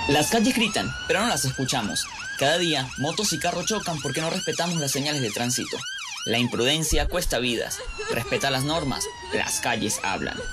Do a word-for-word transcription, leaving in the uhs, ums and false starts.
Las calles gritan, pero no las escuchamos. Cada día, motos y carros chocan porque no respetamos las señales de tránsito. La imprudencia cuesta vidas. Respeta las normas, las calles hablan.